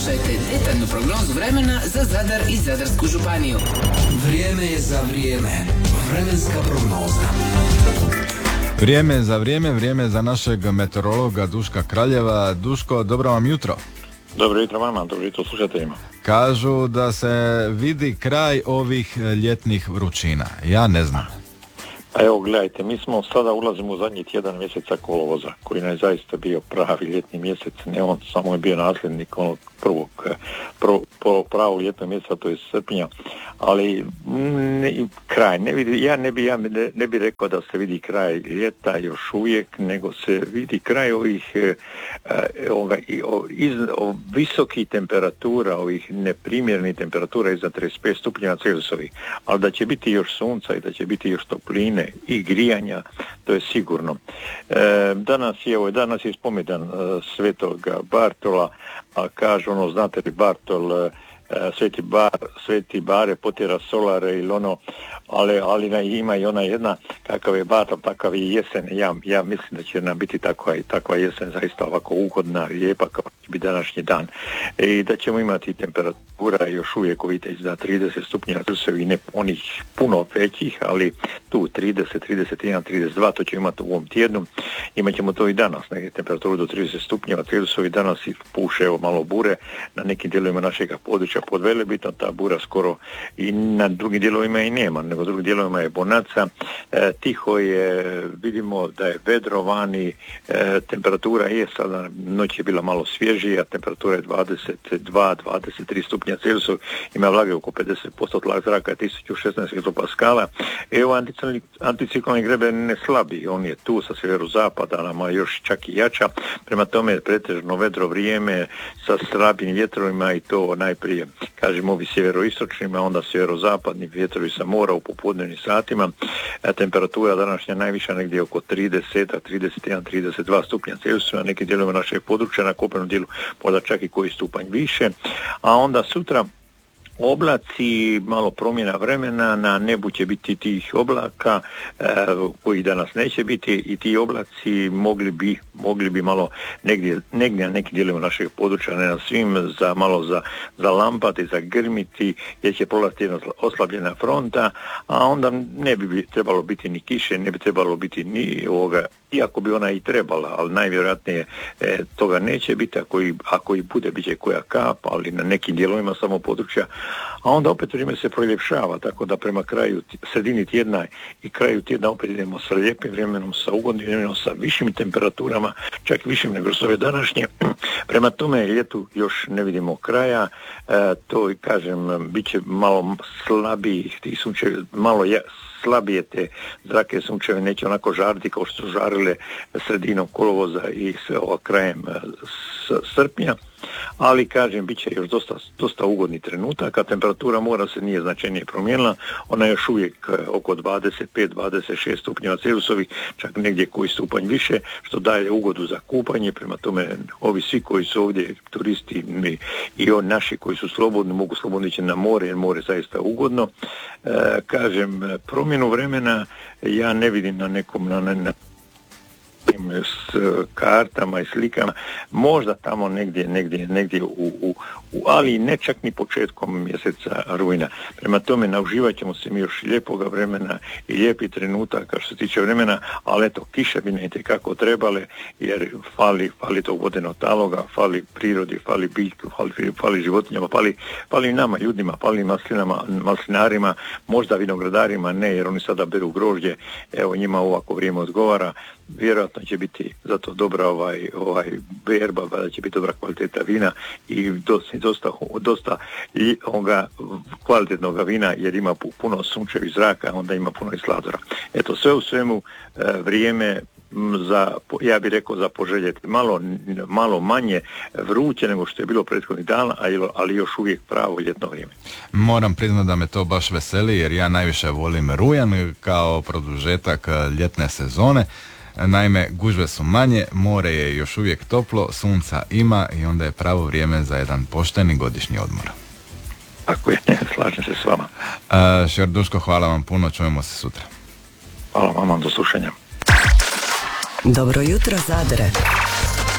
Slušajte detaljnu prognozu vremena za Zadar i Zadarsku županiju. Vrijeme je za vrijeme. Vremenska prognoza. Vrijeme je za našeg meteorologa Duška Kraljeva. Duško, dobro vam jutro. Dobro jutro vama, dobro jutro slušateljima. Kažu da se vidi kraj ovih ljetnih vrućina. Ja ne znam. Pa evo gledajte, mi smo sada ulazimo u zadnji tjedan mjeseca kolovoza, koji nam je zaista bio pravi ljetni mjesec, ne on samo je bio nasljednik onog pravog ljetnog mjeseca, to je srpnja, ali kraj, ja ne bi rekao da se vidi kraj ljeta još uvijek, nego se vidi kraj ovih visokih temperatura, ovih neprimjernih temperatura iza 35 stupnjeva Celzijusovih, ali da će biti još sunca i da će biti još topline i grijanja, to je sigurno. Danas je spomedan Svetog Bartola, a kažu znate li Bartol, Sveti Bare potjera solare ili ali ima i ona jedna, kakav je Bartol, takav je jesen. Ja mislim da će nam biti takva jesen zaista ovako ugodna, lijepa kao će biti današnji dan. I da ćemo imati temperatura još uvijek vidite za 30 stupnjeva Celzijusovih i ne onih puno većih, ali tu 30, 31, 32, to ćemo imati u ovom tjednu. Imat ćemo to i danas, neke temperaturu do 30 stupnjeva Celzijusovih. Danas puše malo bure na nekim dijelovima našeg područja pod Velebitom, ta bura skoro i na drugim dijelovima i nema, nego drugim dijelovima je bonaca. Tiho je, vidimo da je vedro vani, temperatura je sada, noć je bila malo svježija, temperatura je 22-23 stupnja Celzijusov, ima vlage oko 50%, tlak zraka je 1016 hektopascala. Evo anticiklonni greben ne slabi, on je tu sa sjeverozapada, nama još čak i jača, prema tome je pretežno vedro vrijeme sa slabim vjetrovima i to najprije kažemo ovi sjeveroistočnima, onda sjeverozapadni vjetrovi sa mora u popodnevnim satima. Temperatura današnja najviša negdje oko 30, 31, 32 stupnja Celzijusova, na nekim dijelovima našeg područja, na kopnenom dijelu možda čak i koji stupanj više, a onda sutra oblaci, malo promjena vremena, na nebu će biti tih oblaka koji danas neće biti i ti oblaci mogli bi malo negdje na nekim dijelovima našeg područja, ne na svim, za lampati, za grmiti, jer će prolaziti jedna oslabljena fronta, a onda ne bi trebalo biti ni kiše, ne bi trebalo biti ni ovoga, iako bi ona i trebala, ali najvjerojatnije toga neće biti, ako i bude, bit će koja kap, ali na nekim dijelovima samo područja, a onda opet vrijeme se proljepšava, tako da prema sredini tjedna i kraju tjedna opet idemo sa lijepim vremenom, sa ugodnim vremenom, sa višim temperaturama, čak višim nego s ove današnje. Prema tome ljetu još ne vidimo kraja, to i kažem, bit će malo slabiji ti sunčevi, slabije te zrake sunčeve, neće onako žariti kao što su žarile sredinom kolovoza i sve krajem srpnja, ali kažem, bit će još dosta ugodni trenutak, a temperatura mora se nije značajnije promijenila, ona je još uvijek oko 25-26 stupnjeva Celzijusovih, čak negdje koji stupanj više, što daje ugodu za kupanje. Prema tome ovi svi koji su ovdje turisti i oni naši koji su slobodni, mogu slobodno ići na more, jer more je zaista ugodno. Kažem, promjenu vremena ja ne vidim na nekom s kartama i slikama, možda tamo negdje ali ne čak ni početkom mjeseca rujna. Prema tome nauživat ćemo se mi još lijepoga vremena i lijepi trenutaka što se tiče vremena, ali eto, kiše bi ne itekako trebale, jer fali tog vodenog taloga, fali prirodi, fali biljku, fali životinjama, fali nama ljudima, fali maslinarima, možda vinogradarima ne, jer oni sada beru grožđe, evo njima ovako vrijeme odgovara, vjerojatno će biti zato dobra berba, da će biti dobra kvaliteta vina i dosta i kvalitetnog vina, jer ima puno sunčevih zraka, onda ima puno i sladora. Eto, sve u svemu vrijeme ja bih rekao za poželjeti, malo manje vruće nego što je bilo prethodnih dana, ali još uvijek pravo ljetno vrijeme. Moram priznati da me to baš veseli, jer ja najviše volim rujan kao produžetak ljetne sezone. Naime, gužve su manje, more je još uvijek toplo, sunca ima i onda je pravo vrijeme za jedan pošteni godišnji odmor. Tako je, slažem se s vama. Šer Duško, hvala vam puno, čujemo se sutra. Hvala vam, do slušanja. Dobro jutro, Zadre.